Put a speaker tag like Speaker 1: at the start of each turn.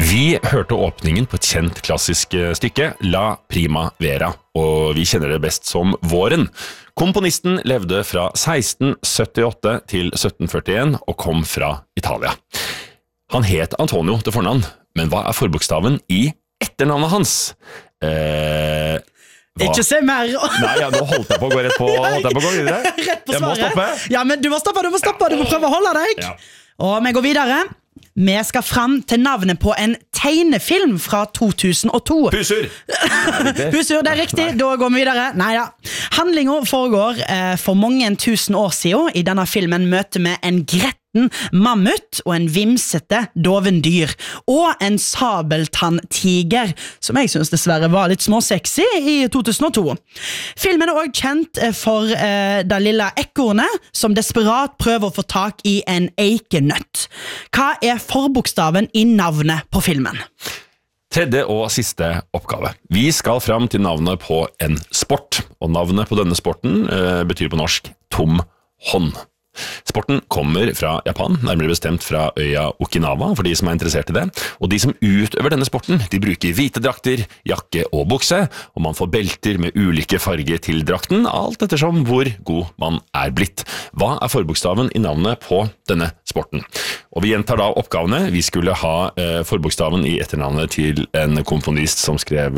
Speaker 1: Vi hørte åpningen på et kjent klassisk stykke, La Primavera, og vi kjenner det best som Våren. Komponisten levde fra 1678 til 1741 og kom fra Italia. Han het Antonio til fornavn, men hva forbokstaven i etternavnet hans?
Speaker 2: Ikke se mer.
Speaker 1: Nei, ja, nå holdt jeg på å gå rett på videre.
Speaker 2: Rett på svaret.
Speaker 1: Jeg må stoppe.
Speaker 2: Ja, men du må stoppe, du må prøve å holde deg.
Speaker 1: Ja.
Speaker 2: Og vi går videre. Vi skal frem til navnet på en tegnefilm fra 2002.
Speaker 1: Pusur!
Speaker 2: Pusur, det riktig. Da går vi videre. Neida. Handlingen foregår for mange 1000 år siden. I denne filmen møter vi en gretten mammut og en vimsete dovendyr. Og en sabeltanntiger, som jeg synes dessverre var litt småsexy i 2002. Filmen også kjent for det lille ekornet som desperat prøver å få tak i en eikenøtt. Hva forbokstaven i navnet på filmen?
Speaker 1: Tredje og siste oppgave. Vi skal fram til navnet på en sport, og navnet på denne sporten betyr på norsk tom hånd. Sporten kommer fra Japan, nærmere bestemt fra øya Okinawa, for de som interessert i det. Og de som utøver denne sporten, de bruker hvite drakter, jakke og bukse, og man får belter med ulike farger til drakten, alt ettersom hvor god man blitt. Hva forbokstaven i navnet på denne sporten? Og vi gjentar da oppgavene. Vi skulle ha forbokstaven i etternavnet til en komponist som skrev